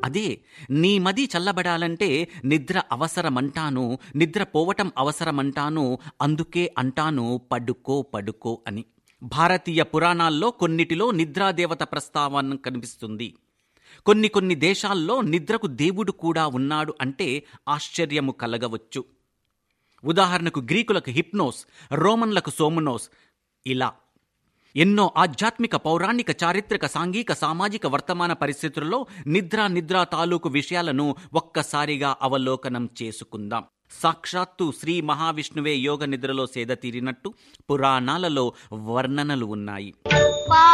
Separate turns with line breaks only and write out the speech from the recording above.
అదే, నీ మది చల్లబడాలంటే నిద్ర అవసరమంటాను, నిద్ర పోవటం అవసరమంటాను, అందుకే అంటాను పడుకో పడుకో అని. భారతీయ పురాణాల్లో కొన్నిటిలో నిద్రాదేవత ప్రస్తావన కనిపిస్తుంది. కొన్ని దేశాల్లో నిద్రకు దేవుడు కూడా ఉన్నాడు అంటే ఆశ్చర్యము కలగవచ్చు. ఉదాహరణకు గ్రీకులకు హిప్నోస్, రోమన్లకు సోమనోస్. ఇలా ఎన్నో ఆధ్యాత్మిక, పౌరాణిక, చారిత్రక, సాంఘిక, సామాజిక వర్తమాన పరిస్థితుల్లో నిద్ర తాలూకు విషయాలను ఒక్కసారిగా అవలోకనం చేసుకుందాం. సాక్షాత్తు శ్రీ మహావిష్ణువే యోగ నిద్రలో సేద తీరినట్టు పురాణాలలో వర్ణనలు ఉన్నాయి.